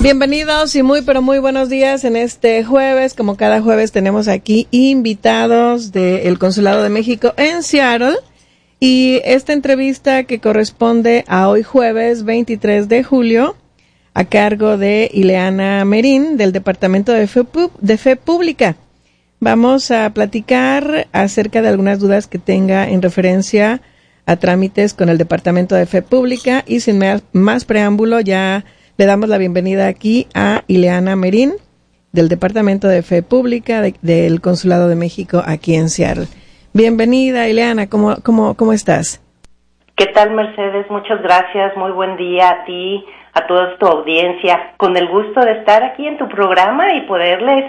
Bienvenidos y pero muy buenos días en este jueves. Como cada jueves tenemos aquí invitados del Consulado de México en Seattle y esta entrevista que corresponde a hoy jueves 23 de julio a cargo de Ileana Merín del Departamento de Fe Pública. Vamos a platicar acerca de algunas dudas que tenga en referencia a trámites con el Departamento de Fe Pública y sin más preámbulo ya le damos la bienvenida aquí a Ileana Merín del Departamento de Fe Pública del Consulado de México aquí en Seattle. Bienvenida, Ileana, ¿cómo estás? ¿Qué tal, Mercedes? Muchas gracias, muy buen día a ti, a toda tu audiencia. Con el gusto de estar aquí en tu programa y poderles